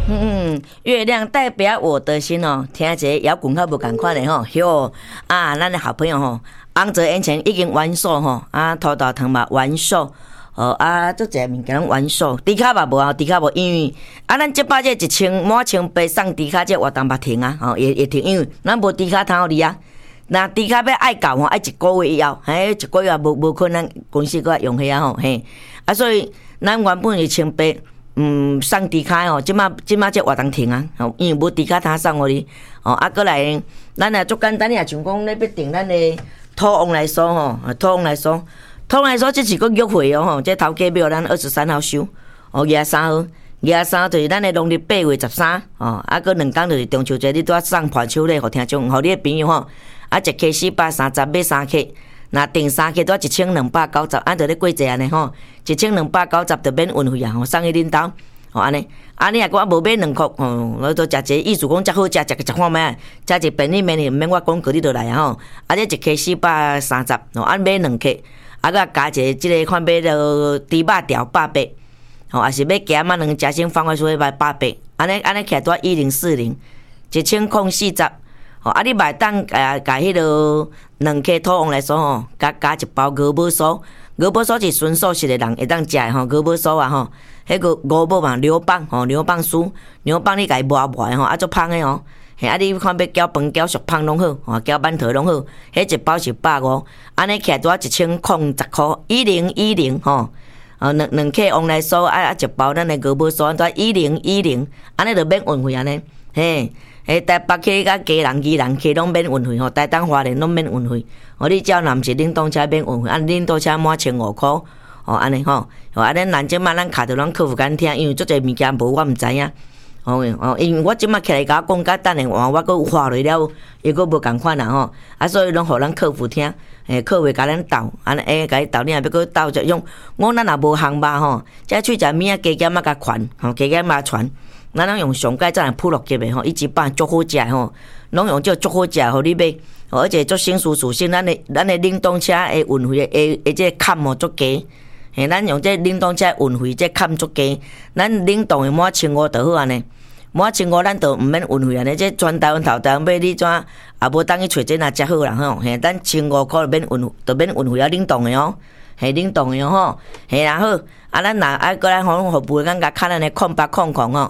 月亮代表我的心哦，听一个摇滚较无共款的吼，哟啊，咱的好朋友吼，红泽眼前已经完售吼，啊，土豆汤嘛完售。足侪物件拢完售，猪脚嘛无啊，猪脚无，因为咱即摆这满1800送猪脚，这活动嘛停啊，也停，因为咱无猪脚通互你啊。那猪脚要爱到吼，爱1个月以后，一个月无可能公司搁用遐吼，嘿，所以咱原本是1800，送猪脚吼，即摆这活动停啊，因为无猪脚通送互你，过来，咱也足简单，像讲咧要订咱的土王来说吼，土王来说。通来说，这是个约会哦吼，这头家庙咱23号收，23号，23就是咱的农历8月13过2天就是中秋节，你拄啊送伴手礼互听众，互你的朋友吼，1克430买3克，若订3克拄啊1290，按着咧过节安尼吼，1290就免运费啊，送去恁兜，安尼，你若讲无买2克，我都食一个，意思讲遮好食看卖，食一便利面，毋免我讲过你就来啊吼，这1克430，按买2克。佮加一个即个看买着猪肉条800，也是要咸仔2夹心方块酥要800，安尼起来拄1040，1040，你买当加迄落2克土王来说吼，加一包鹅母酥，鹅母酥是纯素食的人会当食的吼，鹅母酥啊吼，迄个鹅母嘛，牛蒡牛蒡酥，牛蒡你家磨磨的吼，足芳的哦。你看要搅饭、搅熟芳拢好，搅馒头拢好，迄一包是150，安尼起来拄啊1010块，1010吼，2克王来酥一包咱的鹅母酥拄啊1010，安尼就免运费安尼，台北客甲家人、宜兰客拢免运费吼，台东花莲拢免运费，你只要若毋是冷冻车免运费，冷冻车满1500块，安尼吼，安尼咱即摆咱卡着咱客服间听，因为足侪物件无我毋知影。因为我即摆起来甲我讲，甲等下我搁话落了，伊搁无共款啦吼，所以拢互咱客服听，客户甲咱斗，安尼甲伊斗，你若要搁斗就用，咱若无项肉吼，再喙食物仔加减甲传，加减嘛传，咱拢用上佳再普落级的吼，伊一般足好食吼，拢用这足好食，互你买，而且足省事属性，咱的冷冻车的运费的这坎足低。咱用这冷冻车运费这坎足低，咱冷冻的满1500就好安尼。满1500咱就毋免运费安尼，这全台湾头台湾买你怎也无当去找这若遮好啦吼，咱1500块就免运费啊，冷冻的哦，冷冻的吼，啦好，咱若过来互服务员甲卡咱的0800吼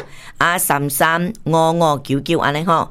，335599安尼吼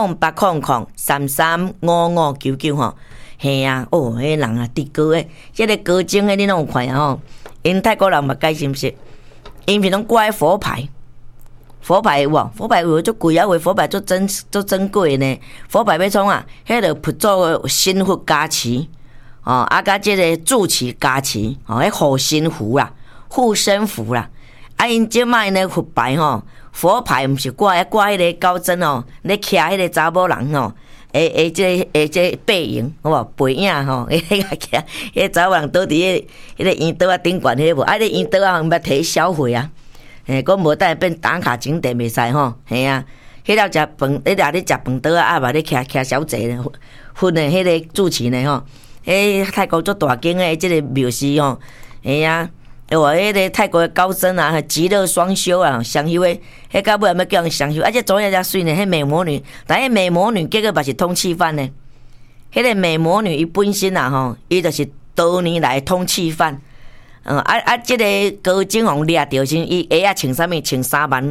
，0800335599吼，迄人啊，伫高诶，这个高精诶，你拢有看啊吼，因泰国人嘛改是毋是？因是拢挂佛牌。佛牌有无？佛牌有足贵啊，为佛牌足珍贵呢。佛牌要创啊，迄个佛祖神佛加持，甲即个住持加持，迄护身符啦，护身符啦。因即摆呢佛牌吼，佛牌毋是挂迄个高僧哦，咧徛迄个查某人吼，这背影，好无背影吼，迄个徛，迄查某人倒伫迄个圆桌啊顶悬迄个无，迄个圆桌啊捌摕去销毁啊。讲无等下变打卡景点袂使吼，迄了食饭，你食饭桌啊，嘛咧徛小坐咧，分的迄个主持呢吼，泰国足大间的即个庙寺吼，迄个泰国的高僧啊，极乐双修啊，双修的，迄到尾要叫人双修，这左下遮水呢，迄美魔女，但迄美魔女结果嘛是通缉犯呢，迄个美魔女伊本身啊吼，伊就是多年来通缉犯。这个高金红掠着时，伊鞋啊穿啥物？穿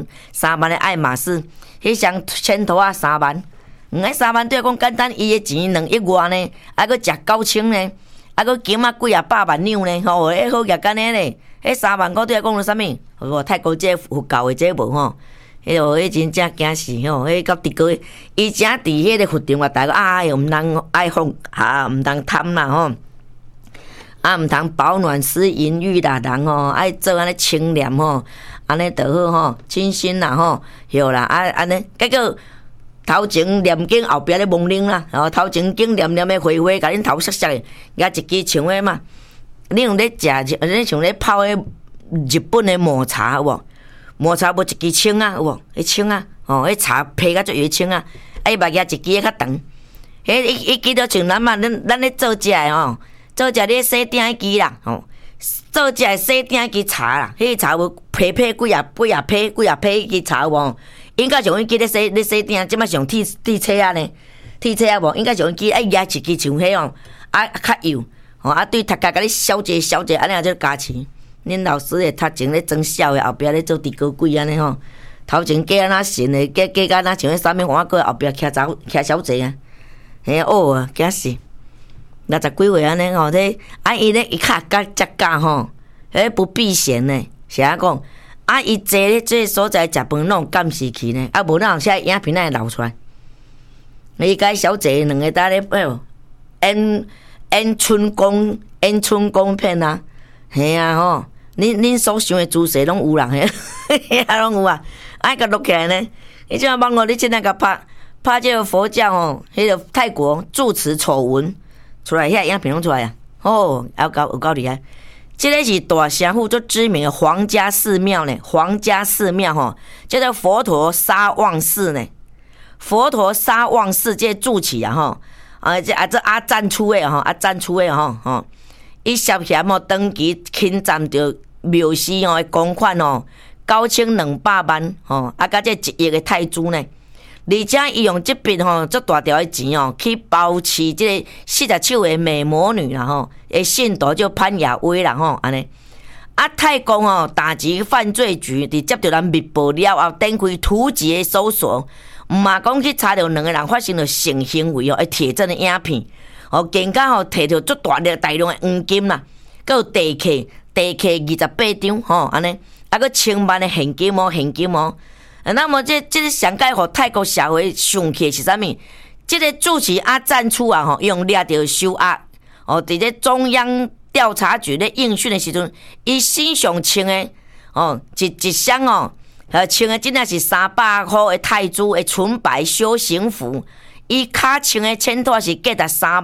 3万的爱马仕，迄双千头啊3万，迄3万对讲简单，伊的钱2亿外呢，搁食9000呢，搁金啊几啊百万两呢，吼，迄好业干呢咧，迄3万块对讲了啥物？泰国这佛教的这无吼，迄真正惊死吼，迄到伫个伊正伫迄个佛场话，大家毋通爱放毋通贪啦吼。毋通保暖思淫欲啦，人吼爱做安尼清廉吼，安尼就好吼，清新啦吼，对啦，安尼结果头前念经，后壁咧蒙灵啦，然后头前经念的花花，甲恁头色色的，夹一支像迄嘛，你用咧食，你像咧泡迄日本的抹茶有无？抹茶无一支青啊有无？迄青啊，迄茶配甲足油青啊，伊嘛夹一支较长，迄伊记得像咱咧做食的吼。做食咧洗鼎迄支啦， 做只洗鼎机茶啦，迄茶有批几啊批迄茶有无？应该上记咧洗鼎，即摆上铁车啊呢？铁车啊无？应该上记爱压一支像迄哦，较幼吼，对头壳甲你削者，安尼啊，就加钱。恁老师诶，头前咧装痟诶，后壁咧做地高鬼安尼吼。头前假安那神诶，假安那像迄三面花过后壁徛小姐啊，嘿哦啊，惊死！60几岁安尼吼，这伊咧伊较假吼，迄不避嫌呢，是安讲。伊坐咧这所在食饭拢监视器呢，无哪有写影片会流出来。伊甲小姐两个搭咧，演春宫片啊，嘿啊吼，恁所想的姿势拢有人嘿，拢有啊，甲录起来呢。你即网络你现在甲拍这个佛教吼，迄个泰国住持丑闻出来，遐影片拢出来啊，哦，有够厉害。这个是大城府最知名的皇家寺庙呢，皇家寺庙吼，叫做佛陀沙旺寺呢。佛陀沙旺寺这住持啊吼，这阿赞出的吼，伊涉嫌吼长期侵占着庙寺吼的公款吼，9200万吼，甲这1亿的泰铢呢。而且伊用这笔吼足大条的钱哦，去包饲这个47岁的美魔女啦吼，的信徒叫潘雅薇啦吼，安尼。泰国吼打击犯罪局伫接到人密报了后，展开突击的搜索，毋嘛讲去查到2个人发生了性行为哦，铁证的影片，哦，更加吼摕到足大量的黄金啦，佮有地契28张吼，安尼，佮1000万的现金哦。那么这个上届互泰国社会上气是啥物？这个主持阿赞出啊吼，用掠到收押哦，伫咧中央调查局咧应讯的时阵，伊身上穿的哦，一箱哦，穿的真正是300块的泰铢的纯白修行服，伊脚穿的衬托是价值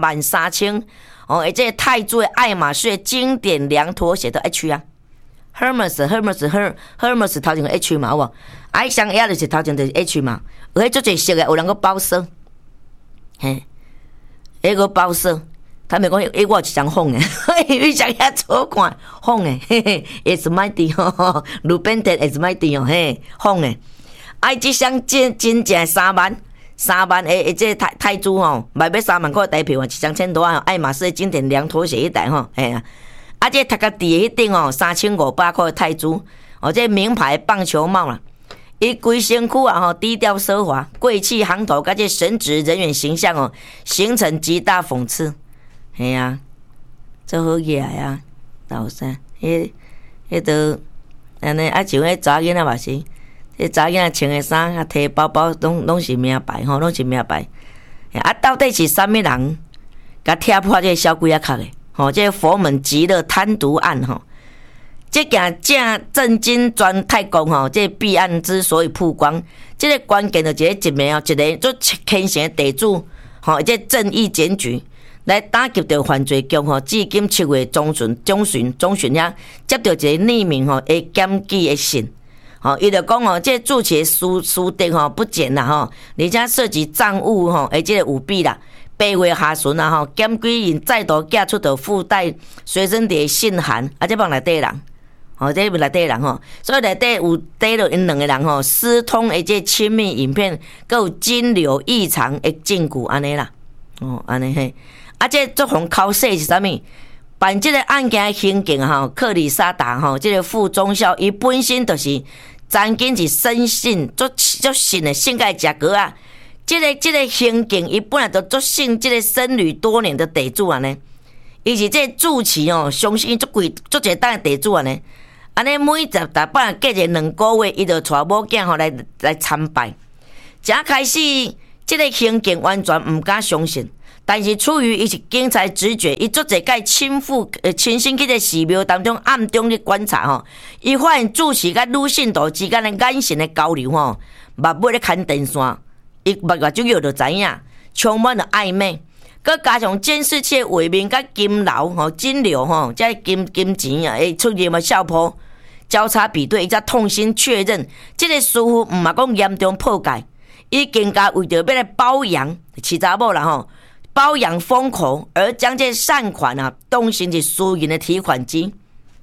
33000哦，而且泰铢的爱马仕经典凉拖鞋的 H 啊。Hermes 头前个 H 嘛，有无？伊上遐就是头前就是 H 嘛，有迄足侪色诶，有人个包色，嘿，迄个包色，他们讲，我有一张红诶，伊上遐粗看红诶，嘿嘿 ，It's my d 吼，路边店 It's my d 哦，嘿，红诶，伊即箱真正3万诶，这泰铢吼，卖要3万块台票啊，一张1000多万，爱马仕经典凉拖鞋一台吼，嘿啊。这头壳底迄顶哦，3500块泰铢，哦，这名牌棒球帽啦，伊规身躯啊吼低调奢华、贵气行头，甲这神职人员形象哦，形成极大讽刺。嘿啊，做好起来啊，老三，迄都安尼啊，像迄查囡仔嘛是，迄查囡仔穿的衫啊，摕包包拢是名牌吼，拢是名牌。啊，到底是啥物人甲踢破这小鬼仔壳的？吼，这佛门极乐贪渎案吼，这件正震惊全泰国吼，这弊案之所以曝光，这个关键就一名做虔诚的地主吼，这正义检举来打击到犯罪局吼，至今7月中旬遐接到一个匿名吼的检举的信，吼，伊就讲吼，这主持的私定吼不检啦吼，而且涉及账务吼，这个舞弊啦。8月下旬啊吼，检举因再度寄出着附带随身碟信函，这帮内底人，这内底人吼，所以内底有底落因2个人吼私通的这亲密影片，佮有金流异常的证据安尼啦，安尼嘿，这作风考试是啥物？办这个案件的刑警吼，克里萨达吼，这个副中校，伊本身就是曾经是深信足信的性格食哥啊。这个刑警，伊本来就足信这个僧侣多年的地主啊呢，伊是这主持哦，相信足侪单的地主啊呢，安尼每大半隔一2个月，伊就带某囝吼来参拜。正开始，这个刑警完全唔敢相信，但是出于伊是警察直觉，伊足侪甲亲身去这寺庙当中暗中去观察吼，伊发现主持甲女信徒之间的眼神的交流吼，目尾咧牵电线。伊目睭就就知影，充满了暧昧，佮加上监视器的画面佮金流吼，这金钱啊，会出现的笑谱交叉比对，伊才痛心确认，这个似乎毋嘛讲严重破戒，伊更加为着要来包养饲查某啦吼，包养封口，而将这善款啊动成是私人的提款机，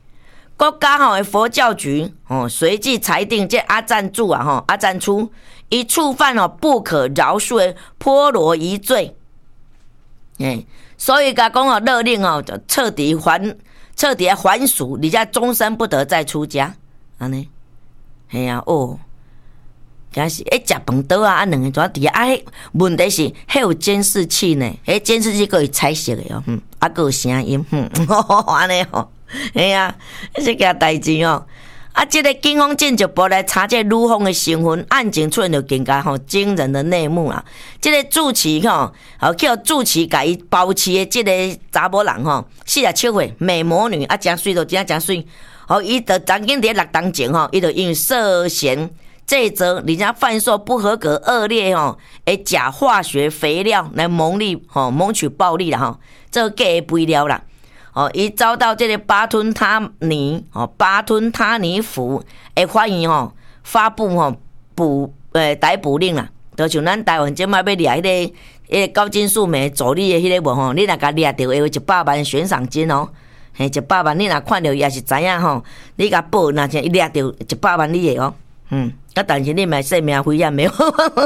国家的佛教局随即裁定这阿赞助阿赞初已触犯不可饶恕的波罗夷罪，所以甲讲勒令彻底还俗，而且终身不得再出家，安尼，系啊假是食饭倒啊，两个怎伫啊？问题是迄有监视器呢，迄监视器佫会采色的佫有声音，安尼嘿啊，这件代志这个警方进一步来查这女方的身份，案情出现了更加惊人的内幕啦。这个住持叫住持甲伊包饲的这个查某人47岁美魔女真水都真水，伊就曾经伫6当前伊就因为涉嫌这则人家贩售不合格恶劣假化学肥料来蒙取暴利啦这假的肥料啦。伊遭到这个巴吞他尼府的法院发布逮捕令啦，就像咱台湾即摆要掠迄个高金素梅助理的迄个无你若甲掠着，会有100万悬赏金100万你若看着也是知影你甲报，若是伊掠着100万你的但是你嘛性命危险没有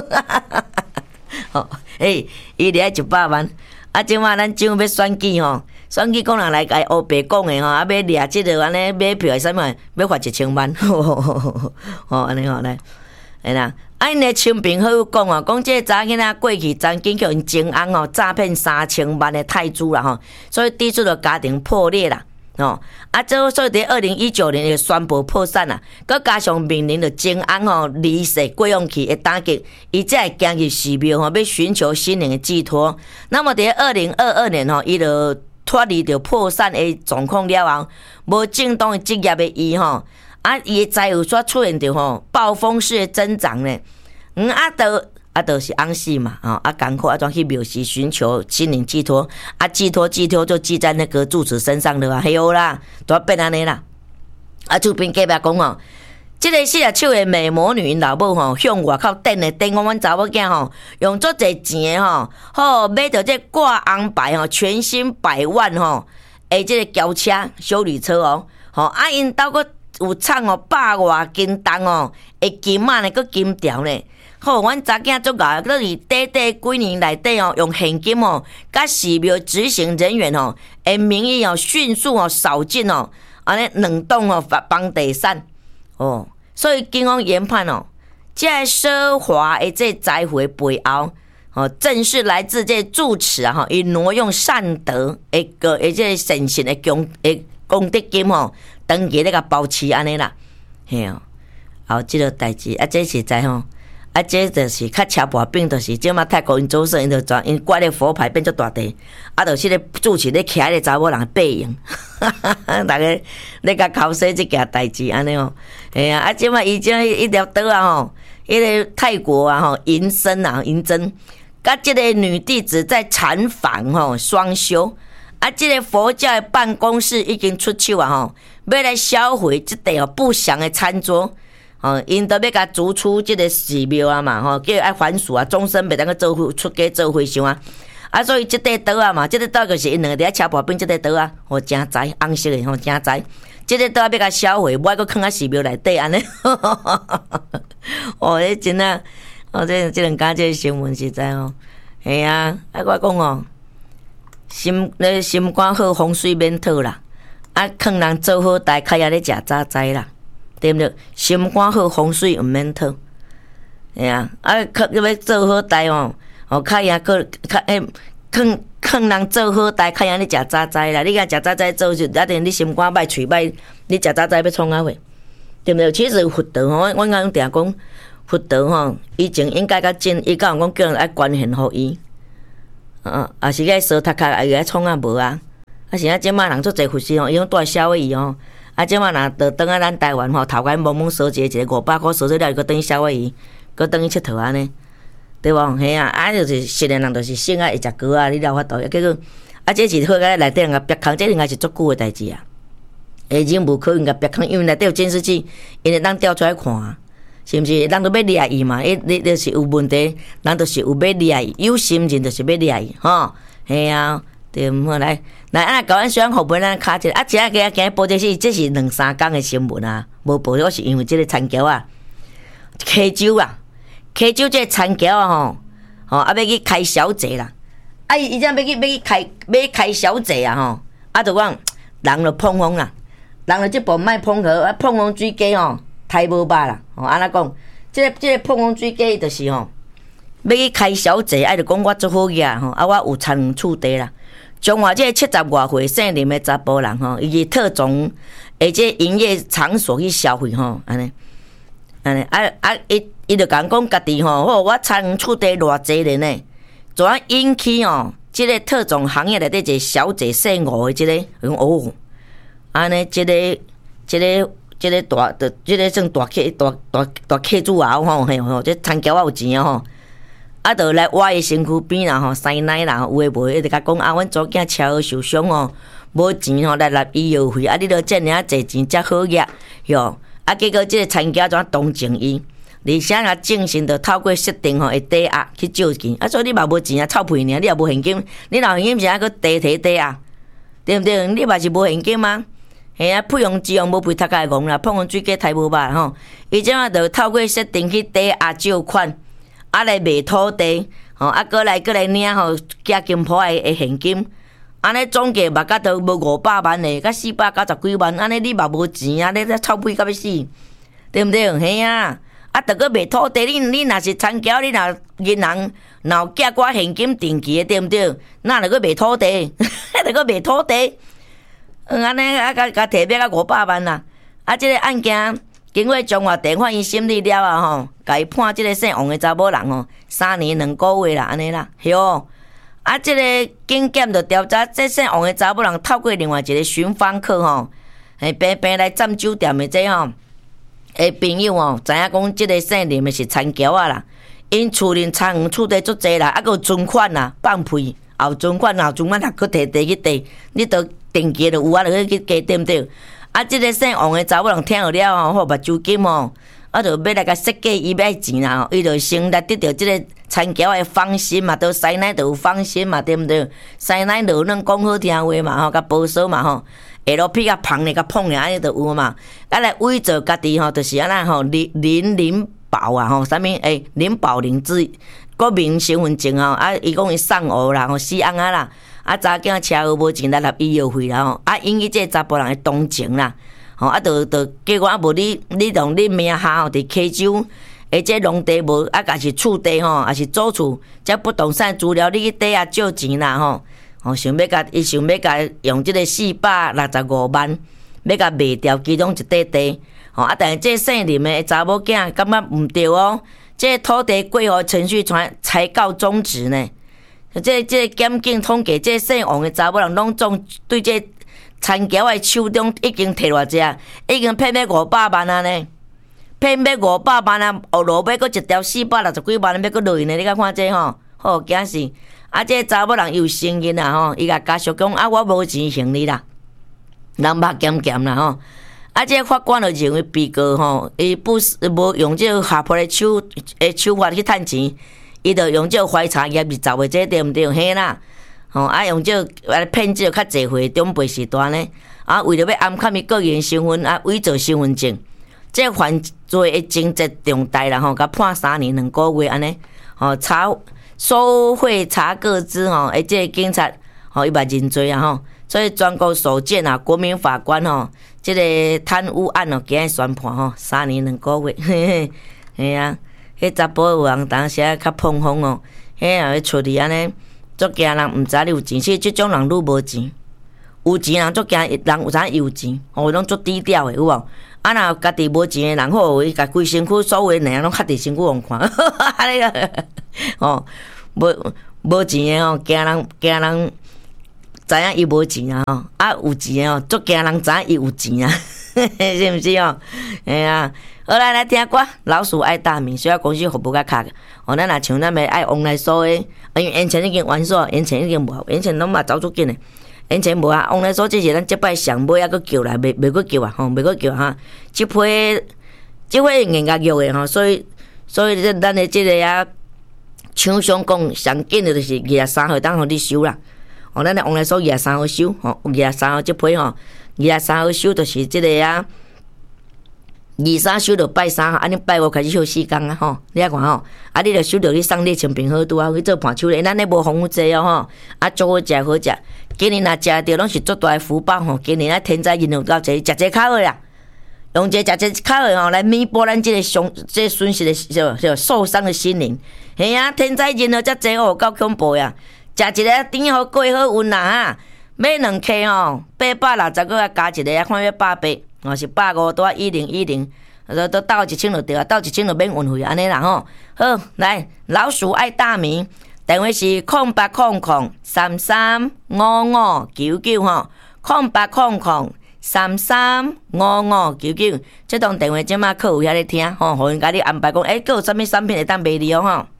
伊掠100万即摆咱政府要选举选举讲人来甲乌白讲的要掠即个安尼买票的啥物要罚1000万安尼来会啦。因的亲朋好友讲讲这查囡仔过去曾经叫因前翁诈骗3000万的泰铢啦所以抵触了家庭破裂啦所以伫2019年就宣布破产啦，佮加上面临着前翁离世过用期的打击，伊才会行入寺庙要寻求心灵的寄托。那么伫2022年伊就脱离着破产的状况了后，无正当的职业的伊伊的财务所出现着暴风式的增长呢。就是翁死嘛，艰苦怎去庙寺寻求心灵寄托，寄托就寄在那个住持身上了嘿啦，都变安尼啦。厝边隔壁讲这个47岁的美魔女因老母向外口等阮查某囝用足侪钱买到这挂红牌全新100万这个轿车休旅车因兜佫有藏100外斤重的金仔呢，佫金条呢。阮查囝足个，佫是几年内底用现金甲寺庙执行人员的名义迅速扫尽安尼2栋房地产所以警方研判这奢华的这财富的背后正是来自这住持伊挪用善德的这神圣的功德金长期咧甲包持安尼啦，嘿这个代志这实在这就是较车破病，就是即马泰国因做事因就因挂咧佛牌变做大地，就是咧主持咧徛咧查某人的背影，大家咧甲考试即件代志安尼即马伊这一条岛迄个泰国银针甲即个女弟子在禅房双修即个佛教的办公室已经出手要来销毁即块不祥的餐桌。因都要甲逐出这个寺庙嘛叫爱还俗终身袂当去出家做和尚所以这块岛嘛，这个岛就是因两个伫车破冰这块岛真知红色的真知，这个岛要甲销毁，无爱搁放在寺庙内底安尼迄真啊这两家这新闻实在系我讲心肝好风水免讨啦，劝人做好代，较也咧食早知啦。对不对？心肝好，风水毋免讨。要做好代较也劝人做好代，较也咧食早知啦。你甲食早知做就一定你心肝歹，喙歹，你食早知要创啥货？对不对？其实佛道阮讲定讲佛道以前应该较真，伊讲叫人爱捐献互伊，是该烧塔卡，爱创无是即马人做侪佛师伊拢住夏威夷即马若倒转咱台湾头家懵懵烧一个500块烧了，又搁转去夏威夷，搁转去佚佗安尼，对无？嘿就是实人人就是性会食糕你了法度，结果这是好个内底人甲别空，这应该是足久的代志下人无可能甲别空，因为内底有监视器，因会当调出来看，是毋是？人都要掠伊嘛，你就是有问题，人就是有要掠伊，有心人就是要掠伊，嘿对，毋好来，啊，甲阮小人服务咱卡一啊，一下今日报这是2、3天的新闻啊，无报了是因为即个田桥啊，溪州即个田桥啊吼，啊要去开小姐啦，啊伊这要去开小姐啊吼，啊就讲人就碰风啦，人就即部卖碰去，啊碰风水鸡吼，刣无肉啦，吼安怎讲？即个碰风水鸡就是吼，要去开小姐，啊就讲我做好嘢吼，啊我有田厝地啦。中华这70外岁姓林的查甫人吼，伊是特种这营业场所去消费吼，安尼，伊就讲家己吼，我田厝地偌济年呢，怎啊引起吼，这个特种行业内底一个小姐姓吴的这个，哦，安尼这个大的这个算大客主啊吼，嘿吼，这田桥有钱吼。啊，就来我的身躯边啦吼，塞奶啦，有诶无，伊就甲讲啊，阮祖囝车祸受伤哦，无钱吼来纳医药费，啊，你著遮尔济钱才好业哟。啊，结果即个参加怎同情伊，而且若精神著透过设定吼，会抵押去借钱，啊，所以你嘛无钱啊，臭屁尔，你也无现金，你若现金是还佫提抵押，对毋对？你嘛是无现金吗？嘿啊，配用之用无赔头家戆啦，碰用水鸡刣无肉吼，伊即马著透过设定去抵押借款。啊来卖土地，吼啊，过来领吼加金铺的现金，安尼总计嘛甲都无500万的，甲490几万，安尼你嘛无钱啊，你咧臭屁到要死，对毋对？嘿啊，啊，着个卖土地，你若是参交，你若银行若有寄我现金定期的，对毋对？那着个卖土地，着个卖土地，安尼啊，甲摕表到500万啦，啊，即个案件。经过中华地法院审理了啊吼，甲伊判即个姓王的查某人吼3年2个月啦，安尼啦，嘿哦。啊，即个警检就调查，这姓王的查某人透过另外一个寻访客吼，平平来占酒店的这吼，朋友吼，知影讲即个姓林的是田桥啊啦，因厝里田园厝地足济啦，啊，佫有存款啦，放屁，后存款若佫摕地去地，你都定期就有啊，就去加对毋对？啊，即个姓王的查某人听了了吼，好目睭金吼，啊，就要来甲设计伊要钱啦吼，伊就先来得到即个田桥的芳心嘛，都师奶就有芳心嘛，对毋对？师奶就能讲好听话嘛吼，甲保守嘛吼，下落屁甲芳咧甲捧咧，安尼就有嘛。啊来伪造家己吼，就是安那吼林宝啊吼，啥物林宝林之国民身份证吼，啊，伊讲伊送学啦吼，4翁仔啦。啊，查囝车祸无钱来纳医药费啦吼，啊引起这查甫人的同情啦，吼啊，就结果啊无你同你名下吼伫溪州，这农地无啊，也是厝地吼，也是租厝，这不动产资料你去抵押借钱啦吼，想要甲用这个465万，要甲卖掉其中一块地，吼啊，但是这姓林的查某囝感觉毋对哦，这土地过户程序才告终止呢。这检警统计，这姓王的查某人拢总对这田桥的手中已经摕偌济啊，已经骗要500万啊呢，骗要500万啊，后路尾佫一条460几万要佫落呢，你甲看这吼，好惊死！啊，这查某人又承认啦吼，伊甲家属讲啊，我无钱还你啦，人目咸啦吼。啊，这法官就认为被告吼，伊无用这下坡的手法去趁钱。伊就用这怀茶业20岁，这对毋对？嘿啦，吼啊用这骗这较济岁中辈时段呢，啊为了要暗藏伊个人身份啊伪造身份证，这犯罪的情节重大啦吼，甲判3年2个月安尼，吼收贿查个资吼，这警察吼伊嘛认罪啊吼，所以全国首见啊，国民法官吼，这个贪污案哦，今日宣判吼3年2个月，嘿嘿，嘿啊。迄查甫有人当时较碰风哦，迄后出去安尼，足惊人毋知你有钱，即种人愈无钱，有钱人足惊人有啥有钱，吼拢足低调的有无？啊，若家己无钱的人，好伊家规身躯所有的物拢卡伫身躯互看，安尼个，吼无钱的吼，惊人知影伊无钱啊吼，啊有钱的吼，足惊人知影伊有钱啊，是毋是哦？哎呀。好来听歌，老鼠爱大米，需要公司服务较卡个。哦，咱若像咱要爱往来所的，因为烟钱已经完煞，烟钱已经无，烟钱拢嘛走出紧的，烟钱无啊。往来所这是咱即摆上尾还佫叫来，袂佫叫啊，吼，袂佫叫哈。即批硬甲叫的吼，所以咱的即个啊，厂商讲上紧的就是23号当互你收啦。 咱来往来说23号收吼，23号即批吼，23号收就是即个啊。23收到拜3，安尼拜5开始休4天啊吼，你啊看吼，啊你著收到你送你清平好拄啊，去做盘手咧，咱咧无防腐剂哦吼，啊足好食好食，今年若食着拢是足大诶福报吼，今年啊天灾人有够济，食这较好啦，用这食这较好吼来弥补咱即个即损失诶受伤诶心灵，嘿啊，天灾人有遮济哦，够恐怖呀，食一个顶好过好运啦哈，买2克吼，860个加一个啊，看要800。哦，是150多1010，都到1000就对啊，到1000就免运费安尼啦吼。好，来，老鼠爱大米，电话是0800335599吼，0800335599，这通电话即马客有遐咧听吼，互因甲你安排讲，还有啥物产品会当卖你哦吼。